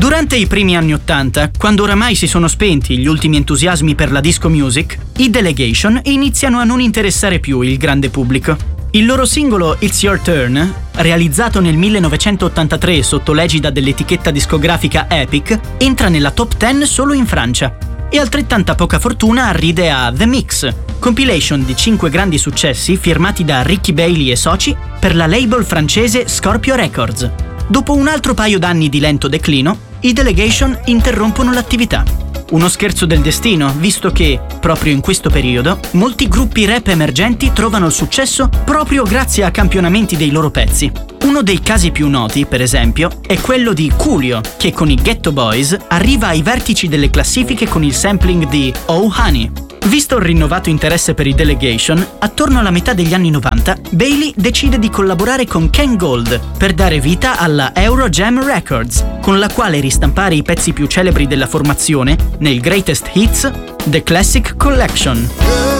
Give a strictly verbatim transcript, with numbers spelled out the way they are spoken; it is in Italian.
Durante i primi anni ottanta, quando oramai si sono spenti gli ultimi entusiasmi per la disco music, i Delegation iniziano a non interessare più il grande pubblico. Il loro singolo It's Your Turn, realizzato nel millenovecentottantatré sotto l'egida dell'etichetta discografica Epic, entra nella top dieci solo in Francia. E altrettanta poca fortuna arride a The Mix, compilation di cinque grandi successi firmati da Ricky Bailey e soci per la label francese Scorpio Records. Dopo un altro paio d'anni di lento declino, i Delegation interrompono l'attività. Uno scherzo del destino, visto che, proprio in questo periodo, molti gruppi rap emergenti trovano il successo proprio grazie a campionamenti dei loro pezzi. Uno dei casi più noti, per esempio, è quello di Coolio, che con i Ghetto Boys arriva ai vertici delle classifiche con il sampling di Oh Honey. Visto il rinnovato interesse per i Delegation, attorno alla metà degli anni novanta, Bailey decide di collaborare con Ken Gold per dare vita alla Eurojam Records, con la quale ristampare i pezzi più celebri della formazione nel Greatest Hits, The Classic Collection.